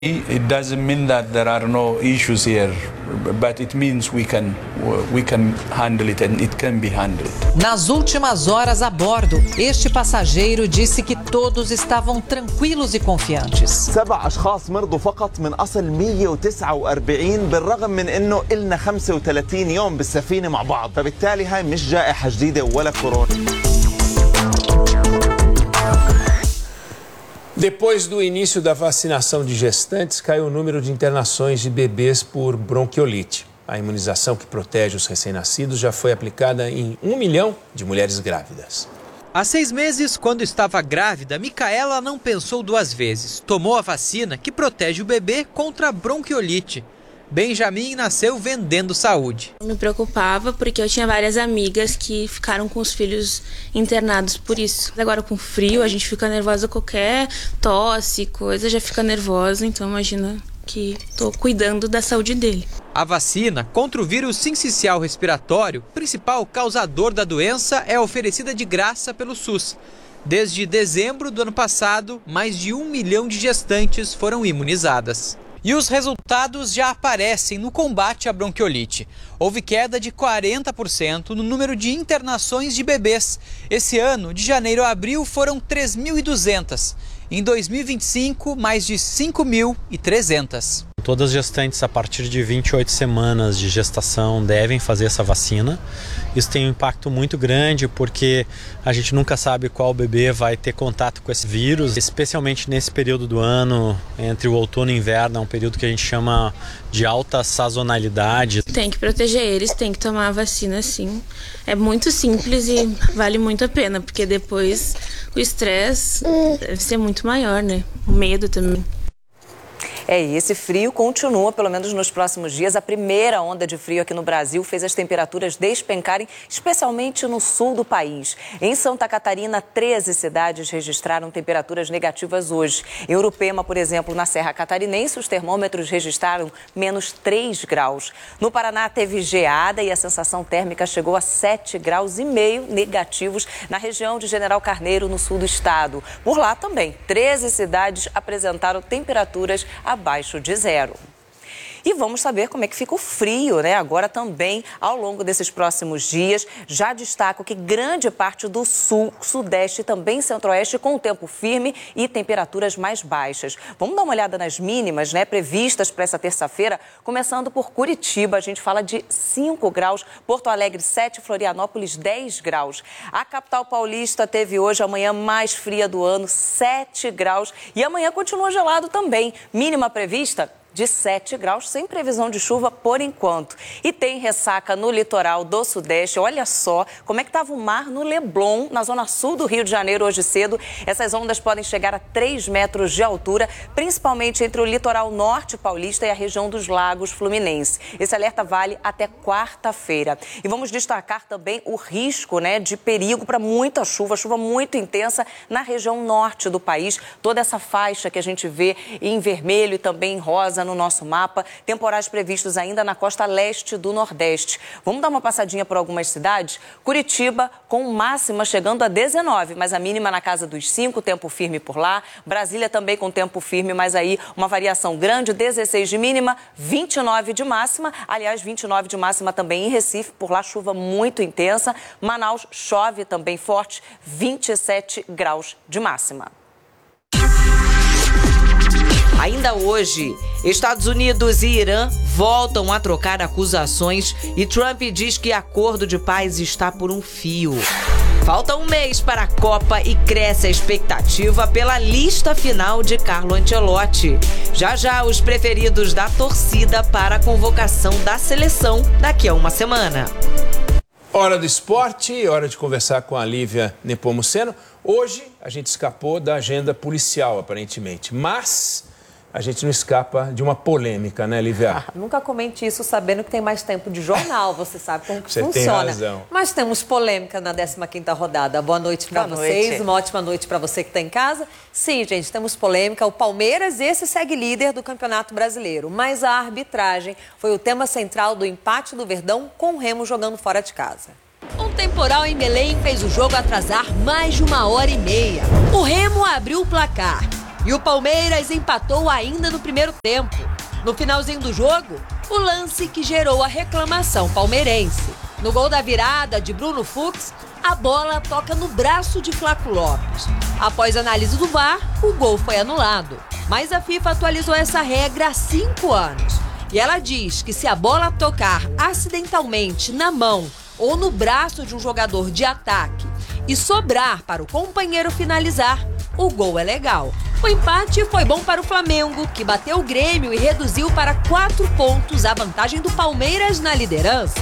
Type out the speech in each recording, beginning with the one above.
It doesn't mean that there are no issues here, but it means we can handle it and it can be handled. Nas últimas horas a bordo, este passageiro disse que todos estavam tranquilos e confiantes. 7 أشخاص مرضوا فقط من أصل 149 بالرغم من إنه إلنا 35 يوم بالسفينة مع بعض، فبالتالي هاي مش جائحة جديدة ولا كورونا. Depois do início da vacinação de gestantes, caiu o número de internações de bebês por bronquiolite. A imunização que protege os recém-nascidos já foi aplicada em 1 milhão de mulheres grávidas. Há 6 meses, quando estava grávida, Micaela não pensou 2 vezes. Tomou a vacina que protege o bebê contra a bronquiolite. Benjamin nasceu vendendo saúde. Eu me preocupava porque eu tinha várias amigas que ficaram com os filhos internados por isso. Agora com frio a gente fica nervosa, qualquer tosse, coisa, já fica nervosa. Então imagina que estou cuidando da saúde dele. A vacina contra o vírus sincicial respiratório, principal causador da doença, é oferecida de graça pelo SUS. Desde dezembro do ano passado, mais de 1 milhão de gestantes foram imunizadas. E os resultados já aparecem no combate à bronquiolite. Houve queda de 40% no número de internações de bebês. Esse ano, de janeiro a abril, foram 3.200. Em 2025, mais de 5.300. Todas as gestantes a partir de 28 semanas de gestação devem fazer essa vacina. Isso tem um impacto muito grande porque a gente nunca sabe qual bebê vai ter contato com esse vírus, especialmente nesse período do ano, entre o outono e o inverno, é um período que a gente chama de alta sazonalidade. Tem que proteger eles, tem que tomar a vacina sim. É muito simples e vale muito a pena, porque depois o estresse deve ser muito maior, né? O medo também. E esse frio continua, pelo menos nos próximos dias. A primeira onda de frio aqui no Brasil fez as temperaturas despencarem, especialmente no sul do país. Em Santa Catarina, 13 cidades registraram temperaturas negativas hoje. Em Urupema, por exemplo, na Serra Catarinense, os termômetros registraram menos 3 graus. No Paraná, teve geada e a sensação térmica chegou a 7,5 graus negativos na região de General Carneiro, no sul do estado. Por lá também, 13 cidades apresentaram temperaturas abaixo de 0. E vamos saber como é que fica o frio, né? Agora também, ao longo desses próximos dias. Já destaco que grande parte do sul, sudeste e também centro-oeste com o tempo firme e temperaturas mais baixas. Vamos dar uma olhada nas mínimas, né? Previstas para essa terça-feira, começando por Curitiba. A gente fala de 5 graus, Porto Alegre 7, Florianópolis 10 graus. A capital paulista teve hoje a manhã mais fria do ano, 7 graus. E amanhã continua gelado também. Mínima prevista de 7 graus, sem previsão de chuva por enquanto. E tem ressaca no litoral do Sudeste. Olha só como é que estava o mar no Leblon, na zona sul do Rio de Janeiro, hoje cedo. Essas ondas podem chegar a 3 metros de altura, principalmente entre o litoral norte paulista e a região dos Lagos Fluminense. Esse alerta vale até quarta-feira. E vamos destacar também o risco, né, de perigo para muita chuva, chuva muito intensa na região norte do país. Toda essa faixa que a gente vê em vermelho e também em rosa no nosso mapa, temporais previstos ainda na costa leste do Nordeste. Vamos dar uma passadinha por algumas cidades? Curitiba com máxima chegando a 19, mas a mínima na casa dos 5, tempo firme por lá. Brasília também com tempo firme, mas aí uma variação grande, 16 de mínima, 29 de máxima. Aliás, 29 de máxima também em Recife, por lá chuva muito intensa. Manaus chove também forte, 27 graus de máxima. Ainda hoje, Estados Unidos e Irã voltam a trocar acusações e Trump diz que acordo de paz está por um fio. Falta um mês para a Copa e cresce a expectativa pela lista final de Carlo Ancelotti. Já os preferidos da torcida para a convocação da seleção daqui a uma semana. Hora do esporte, hora de conversar com a Lívia Nepomuceno. Hoje a gente escapou da agenda policial, aparentemente, mas a gente não escapa de uma polêmica, né, Lívia? Nunca comente isso sabendo que tem mais tempo de jornal, você sabe como que você funciona. Tem razão. Mas temos polêmica na 15ª rodada. Boa noite para vocês, uma ótima noite para você que está em casa. Sim, gente, temos polêmica. O Palmeiras, esse segue líder do Campeonato Brasileiro, mas a arbitragem foi o tema central do empate do Verdão com o Remo jogando fora de casa. Um temporal em Belém fez o jogo atrasar mais de 1h30. O Remo abriu o placar. E o Palmeiras empatou ainda no primeiro tempo. No finalzinho do jogo, o lance que gerou a reclamação palmeirense. No gol da virada de Bruno Fux, a bola toca no braço de Flaco Lopes. Após análise do VAR, o gol foi anulado. Mas a FIFA atualizou essa regra há 5 anos. E ela diz que se a bola tocar acidentalmente na mão ou no braço de um jogador de ataque e sobrar para o companheiro finalizar, o gol é legal. O empate foi bom para o Flamengo, que bateu o Grêmio e reduziu para 4 pontos a vantagem do Palmeiras na liderança.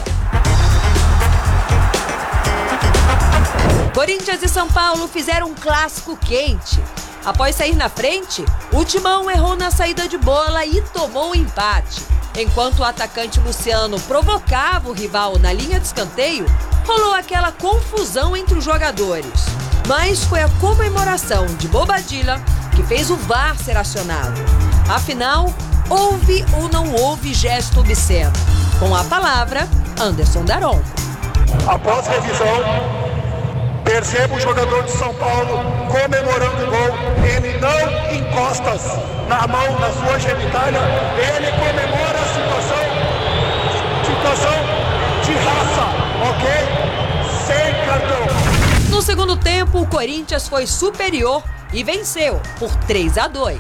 Corinthians e São Paulo fizeram um clássico quente. Após sair na frente, o Timão errou na saída de bola e tomou o empate. Enquanto o atacante Luciano provocava o rival na linha de escanteio, rolou aquela confusão entre os jogadores. Mas foi a comemoração de Bobadilla que fez o VAR ser acionado. Afinal, houve ou não houve gesto obsceno? Com a palavra, Anderson Daronco. Após revisão, percebo o jogador de São Paulo comemorando o gol. Ele não encosta na mão, na sua genitália. Ele comemora a situação de raça, ok? Sem cartão. No segundo tempo, o Corinthians foi superior e venceu por 3-2.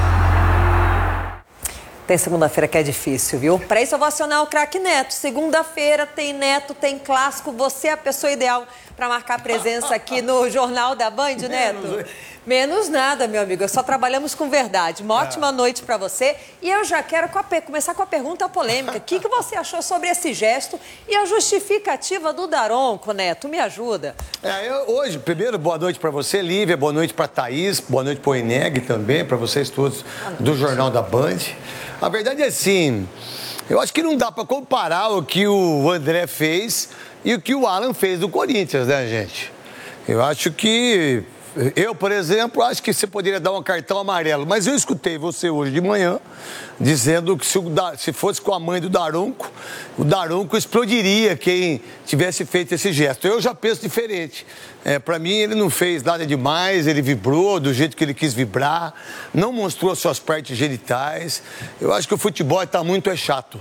Tem segunda-feira que é difícil, viu? Para isso eu vou acionar o craque Neto. Segunda-feira tem Neto, tem clássico. Você é a pessoa ideal para marcar presença aqui no Jornal da Band, Neto. Menos nada, meu amigo. Só trabalhamos com verdade. Uma ótima noite para você. E eu já quero começar com a pergunta polêmica. O que você achou sobre esse gesto e a justificativa do Daronco, Neto? Me ajuda. Hoje, primeiro, boa noite para você, Lívia. Boa noite para Thaís. Boa noite para o Eneg também, para vocês todos do Jornal da Band. A verdade é assim, eu acho que não dá para comparar o que o André fez e o que o Alan fez do Corinthians, né, gente? Eu acho que... Eu, por exemplo, acho que você poderia dar um cartão amarelo, mas eu escutei você hoje de manhã dizendo que se fosse com a mãe do Daronco, o Daronco explodiria quem tivesse feito esse gesto. Eu já penso diferente. Para mim, ele não fez nada demais, ele vibrou do jeito que ele quis vibrar, não mostrou as suas partes genitais. Eu acho que o futebol está muito chato.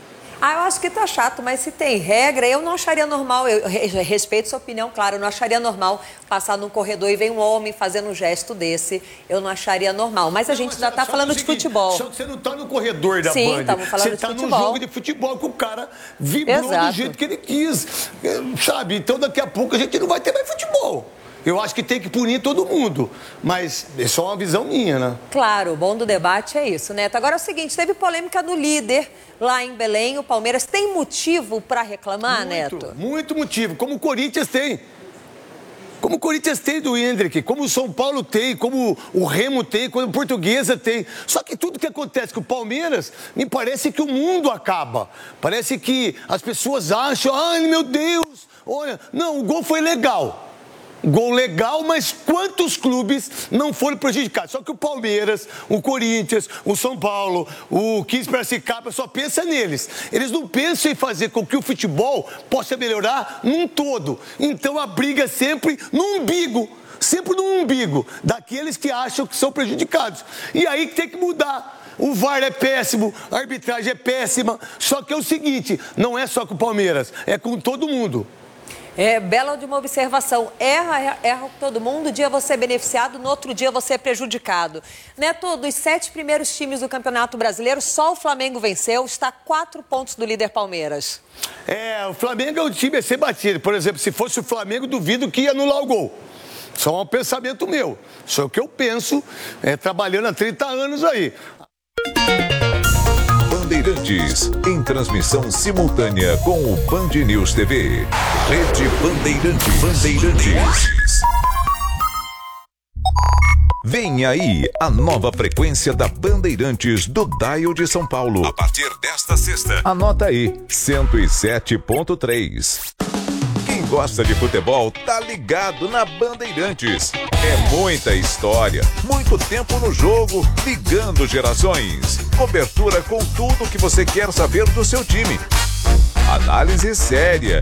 Eu acho que tá chato, mas se tem regra, eu não acharia normal, eu respeito sua opinião, claro, eu não acharia normal passar num corredor e ver um homem fazendo um gesto desse, eu não acharia normal, mas a gente já tá falando de futebol. Só que você não tá no corredor da Band. Sim, estamos falando de futebol. Você tá no jogo de futebol que o cara vibrou do jeito que ele quis, sabe? Então daqui a pouco a gente não vai ter mais futebol. Eu acho que tem que punir todo mundo, mas é só uma visão minha, né? Claro, o bom do debate é isso, Neto. Agora é o seguinte, teve polêmica no líder lá em Belém, o Palmeiras tem motivo para reclamar, Neto? Muito motivo, como o Corinthians tem. Como o Corinthians tem do Hendrick, como o São Paulo tem, como o Remo tem, como a Portuguesa tem. Só que tudo que acontece com o Palmeiras, me parece que o mundo acaba. Parece que as pessoas acham, ai meu Deus, olha, não, o gol foi legal. Gol legal, mas quantos clubes não foram prejudicados? Só que o Palmeiras, o Corinthians, o São Paulo, o 15 Piracicaba só pensa neles. Eles não pensam em fazer com que o futebol possa melhorar num todo. Então a briga é sempre no umbigo. Sempre no umbigo daqueles que acham que são prejudicados. E aí que tem que mudar. O VAR é péssimo, a arbitragem é péssima. Só que é o seguinte, não é só com o Palmeiras, é com todo mundo. Bela de uma observação. Erra todo mundo, um dia você é beneficiado, no outro dia você é prejudicado. Neto, dos 7 primeiros times do Campeonato Brasileiro, só o Flamengo venceu, está a 4 pontos do líder Palmeiras. O Flamengo é um time a ser batido. Por exemplo, se fosse o Flamengo, duvido que ia anular o gol. Só um pensamento meu. Só que eu penso, trabalhando há 30 anos aí. Bandeirantes, em transmissão simultânea com o Band News TV. Rede Bandeirantes. Vem aí a nova frequência da Bandeirantes do Dial de São Paulo. A partir desta sexta. Anota aí, 107.3. Quem gosta de futebol tá ligado na Bandeirantes. É muita história, muito tempo no jogo, ligando gerações. Cobertura com tudo que você quer saber do seu time. Análise séria